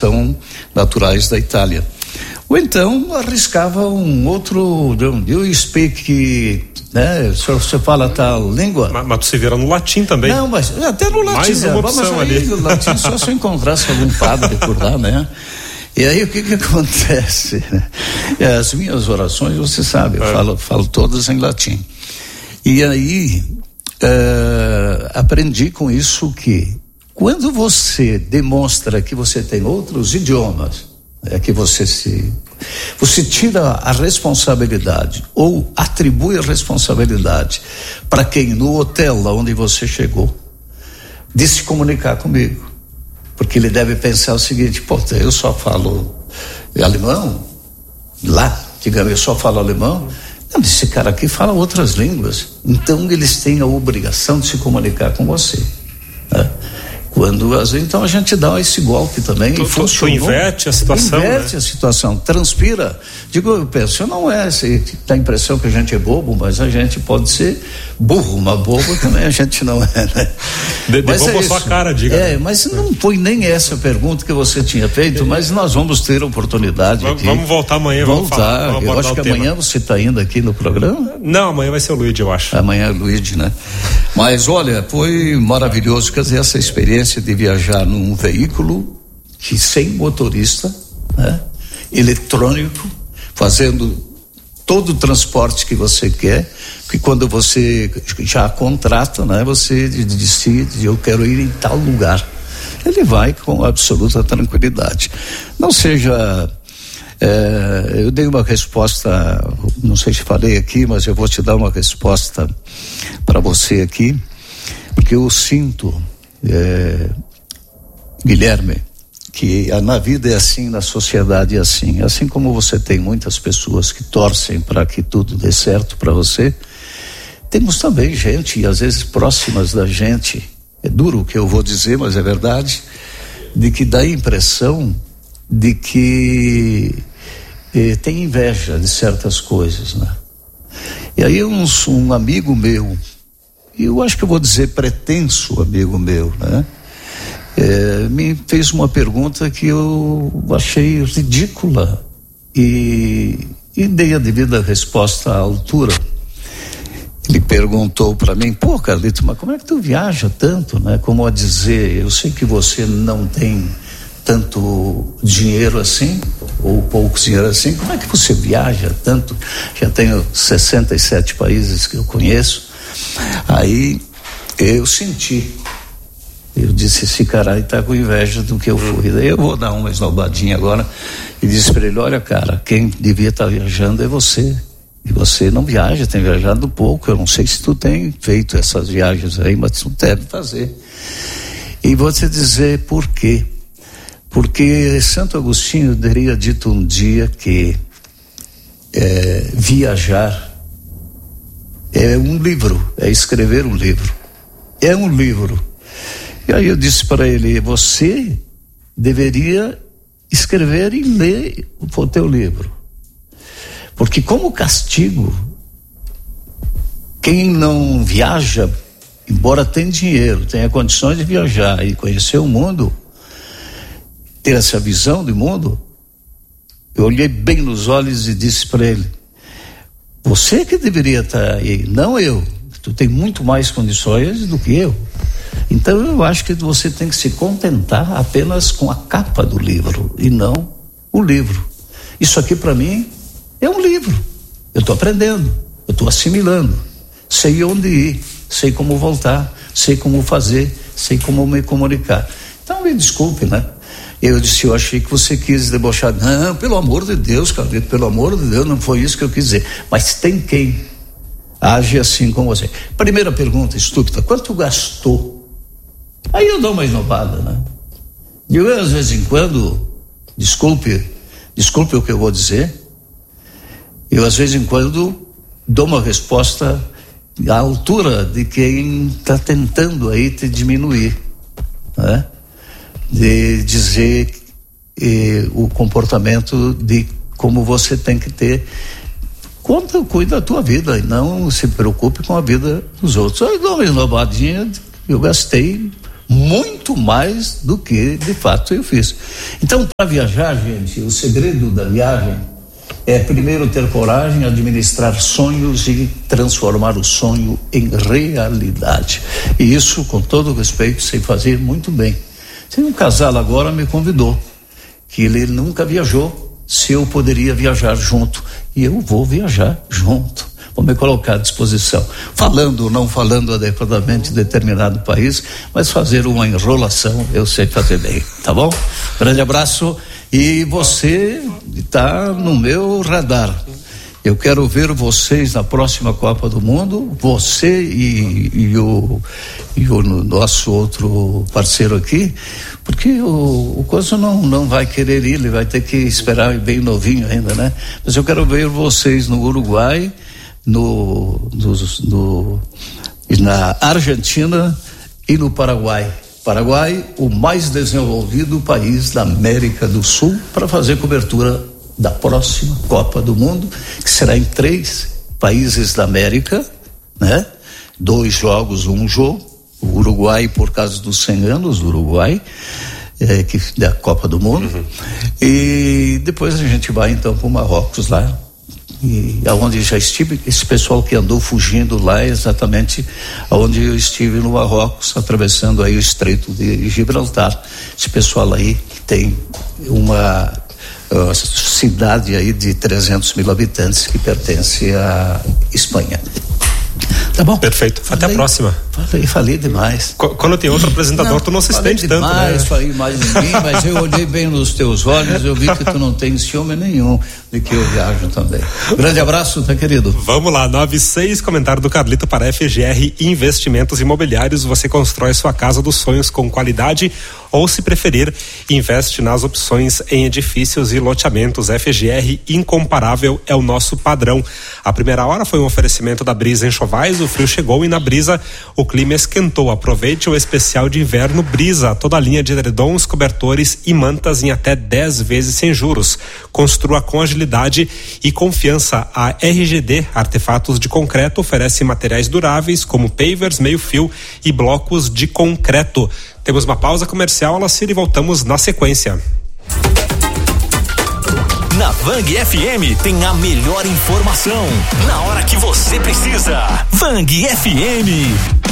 são naturais da Itália. Ou então arriscava um outro, do you speak, né? Você fala tal língua. Mas você vira no latim também. Não, mas até no latim. Mais uma opção ali. No latim só se eu encontrasse algum padre por lá, né? E aí o que acontece? As minhas orações, você sabe, eu falo todas em latim. E aí aprendi com isso que quando você demonstra que você tem outros idiomas, que você tira a responsabilidade ou atribui a responsabilidade para quem no hotel onde você chegou de se comunicar comigo, porque ele deve pensar o seguinte: pô, eu só falo alemão lá, digamos, eu só falo alemão. Não, esse cara aqui fala outras línguas, então eles têm a obrigação de se comunicar com você, né? Então a gente dá esse golpe também. Tu inverte a situação. Inverte, né? A situação, transpira. Eu penso, não é, dá a impressão que a gente é bobo, mas a gente pode ser burro, mas bobo também a gente não é, né? Devolva a sua cara, diga. Mas não foi nem essa pergunta que você tinha feito, mas nós vamos ter a oportunidade aqui. Vamos voltar amanhã, vamos falar. Eu acho que amanhã você está indo aqui no programa? Não, amanhã vai ser o Luigi, eu acho. Amanhã é o Luigi, né? Mas olha, foi maravilhoso, quer dizer, essa experiência de viajar num veículo que sem motorista, né? Eletrônico, fazendo todo o transporte que você quer, que quando você já contrata, né? Você decide, eu quero ir em tal lugar, ele vai com absoluta tranquilidade. Não seja eu dei uma resposta, não sei se falei aqui, mas eu vou te dar uma resposta para você aqui, porque eu sinto, Guilherme, que na vida é assim, na sociedade é assim como você tem muitas pessoas que torcem para que tudo dê certo para você, temos também gente, e às vezes próximas da gente, é duro o que eu vou dizer, mas é verdade, de que dá a impressão de que tem inveja de certas coisas, né? E aí um amigo meu, e eu acho que eu vou dizer pretenso amigo meu, né? Me fez uma pergunta que eu achei ridícula e dei a devida resposta à altura. Ele perguntou para mim: pô, Carlito, mas como é que tu viaja tanto, né? Como a dizer, eu sei que você não tem tanto dinheiro assim, ou pouco dinheiro assim, como é que você viaja tanto? Já tenho 67 países que eu conheço. Aí eu disse, esse cara aí tá com inveja do que eu fui. Daí eu vou dar uma esnobadinha agora e disse para ele: olha, cara, quem devia estar viajando é você, e você não viaja, tem viajado pouco. Eu não sei se tu tem feito essas viagens aí, mas tu deve fazer. E vou te dizer por quê. Porque Santo Agostinho teria dito um dia que viajar é um livro, é escrever um livro, é um livro. E aí eu disse para ele: você deveria escrever e ler o teu livro, porque como castigo, quem não viaja, embora tenha dinheiro, tenha condições de viajar e conhecer o mundo, ter essa visão do mundo, eu olhei bem nos olhos e disse para ele: você que deveria estar aí, não eu. Tu tem muito mais condições do que eu. Então eu acho que você tem que se contentar apenas com a capa do livro e não o livro. Isso aqui para mim é um livro. Eu estou aprendendo, eu estou assimilando, sei onde ir, sei como voltar, sei como fazer, sei como me comunicar. Então me desculpe, né? Eu disse, eu achei que você quis debochar. Não, pelo amor de Deus, Carlito, pelo amor de Deus, não foi isso que eu quis dizer. Mas tem quem age assim com você. Primeira pergunta estúpida: quanto gastou? Aí eu dou uma esnobada, né? E eu, às vezes em quando, desculpe o que eu vou dizer, eu às vezes em quando dou uma resposta à altura de quem está tentando aí te diminuir, né? De dizer o comportamento de como você tem que ter. Cuida da tua vida e não se preocupe com a vida dos outros. Aí dou uma esnobadinha, eu gastei muito mais do que de fato eu fiz. Então, para viajar, gente, o segredo da viagem é primeiro ter coragem, administrar sonhos e transformar o sonho em realidade. E isso, com todo respeito, sei fazer muito bem. Um casal agora me convidou, que ele nunca viajou, se eu poderia viajar junto. E eu vou viajar junto. Vou me colocar à disposição. Falando ou não falando adequadamente em determinado país, mas fazer uma enrolação eu sei fazer bem, tá bom? Grande abraço. E você está no meu radar. Eu quero ver vocês na próxima Copa do Mundo, você e o nosso outro parceiro aqui, porque o Coisa não vai querer ir, ele vai ter que esperar bem novinho ainda, né? Mas eu quero ver vocês no Uruguai, na Argentina e no Paraguai. Paraguai, o mais desenvolvido país da América do Sul, para fazer cobertura da próxima Copa do Mundo, que será em 3 países da América, né? 2 jogos, 1 jogo. O Uruguai, por causa dos 100 anos do Uruguai, da Copa do Mundo. Uhum. E depois a gente vai então para o Marrocos lá, e aonde já estive. Esse pessoal que andou fugindo lá é exatamente aonde eu estive no Marrocos, atravessando aí o Estreito de Gibraltar. Esse pessoal aí tem uma cidade aí de 300 mil habitantes que pertence à Espanha. Tá bom? Perfeito. Até a próxima. Falei demais. Quando tem outro apresentador, tu não se estende tanto, né? Falei mais de mim, mas eu olhei bem nos teus olhos, eu vi que tu não tem ciúme nenhum de que eu viajo também. Grande abraço, tá, querido? Vamos lá, 96, comentário do Carlito para FGR Investimentos Imobiliários. Você constrói sua casa dos sonhos com qualidade, ou, se preferir, investe nas opções em edifícios e loteamentos. FGR Incomparável é o nosso padrão. A primeira hora foi um oferecimento da Brisa Enxovais. O frio chegou e na Brisa o clima esquentou. Aproveite o especial de inverno Brisa, toda a linha de edredons, cobertores e mantas em até 10 vezes sem juros. Construa com agilidade e confiança. A RGD Artefatos de Concreto oferece materiais duráveis como pavers, meio-fio e blocos de concreto. Temos uma pausa comercial, Alacir, e voltamos na sequência. Na Vang FM tem a melhor informação na hora que você precisa. Vang FM.